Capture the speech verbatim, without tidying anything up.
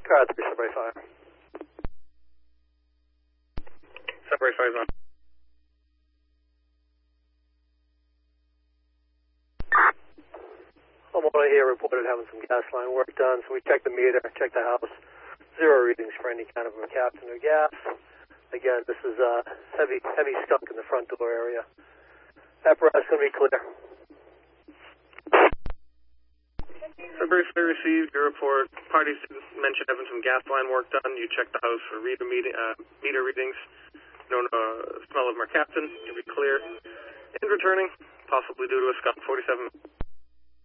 Car three, Sudbury Fire. Sudbury Fire's on. Homeowner here reported having some gas line work done, so we checked the meter, checked the house. Zero readings for any kind of mercaptan or gas. Again, this is uh, heavy, heavy skunk in the front door area. Apparatus going to be clear. Sudbury Fire received your report. Parties mentioned having some gas line work done. You checked the house for reader meeting, uh, meter readings. No uh, smell of mercaptan. You'll be clear. And returning, possibly due to a skunk. forty-seven.